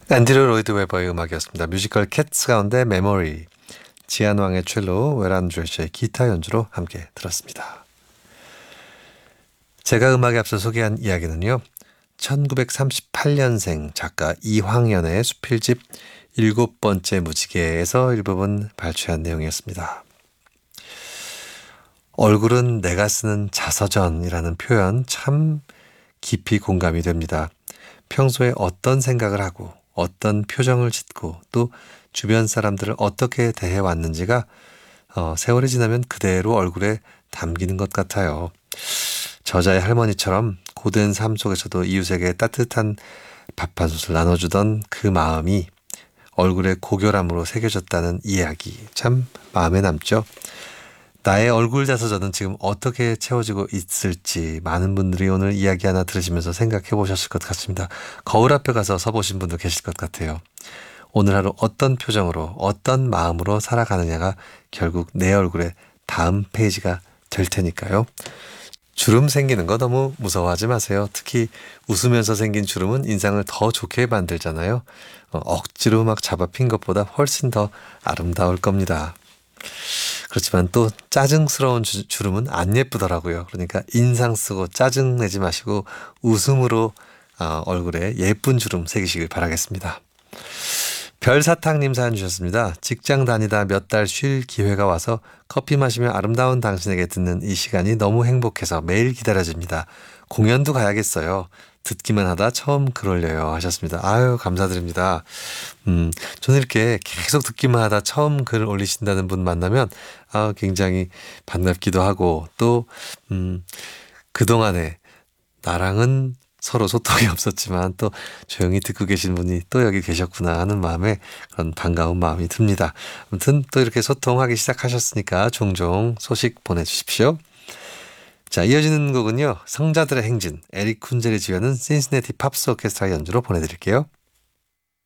앤드류 로이드 웨버의 음악이었습니다. 뮤지컬 캣츠 가운데 메모리, 지안왕의 첼로, 웨란 조시의 기타 연주로 함께 들었습니다. 제가 음악에 앞서 소개한 이야기는요. 1938년생 작가 이황연의 수필집 7번째 무지개에서 일부분 발췌한 내용이었습니다. 얼굴은 내가 쓰는 자서전이라는 표현 참 깊이 공감이 됩니다. 평소에 어떤 생각을 하고 어떤 표정을 짓고 또 주변 사람들을 어떻게 대해왔는지가 세월이 지나면 그대로 얼굴에 담기는 것 같아요. 저자의 할머니처럼 고된 삶 속에서도 이웃에게 따뜻한 밥 한 솥을 나눠주던 그 마음이 얼굴에 고결함으로 새겨졌다는 이야기 참 마음에 남죠. 나의 얼굴 자서전은 지금 어떻게 채워지고 있을지 많은 분들이 오늘 이야기 하나 들으시면서 생각해 보셨을 것 같습니다. 거울 앞에 가서 서보신 분도 계실 것 같아요. 오늘 하루 어떤 표정으로 어떤 마음으로 살아가느냐가 결국 내 얼굴의 다음 페이지가 될 테니까요. 주름 생기는 거 너무 무서워하지 마세요. 특히 웃으면서 생긴 주름은 인상을 더 좋게 만들잖아요. 억지로 막 잡아핀 것보다 훨씬 더 아름다울 겁니다. 그렇지만 또 짜증스러운 주름은 안 예쁘더라고요. 그러니까 인상 쓰고 짜증내지 마시고 웃음으로 얼굴에 예쁜 주름 새기시길 바라겠습니다. 별사탕님 사연 주셨습니다. 직장 다니다 몇 달 쉴 기회가 와서 커피 마시며 아름다운 당신에게 듣는 이 시간이 너무 행복해서 매일 기다려집니다. 공연도 가야겠어요. 듣기만 하다 처음 글 올려요 하셨습니다. 아유 감사드립니다. 저는 이렇게 계속 듣기만 하다 처음 글 올리신다는 분 만나면 굉장히 반갑기도 하고 또 그동안에 나랑은 서로 소통이 없었지만 또 조용히 듣고 계신 분이 또 여기 계셨구나 하는 마음에 그런 반가운 마음이 듭니다. 아무튼 또 이렇게 소통하기 시작하셨으니까 종종 소식 보내주십시오. 자, 이어지는 곡은요. 성자들의 행진, 에릭 쿤젤이 지휘하는 신시내티 팝스 오케스트라 연주로 보내드릴게요.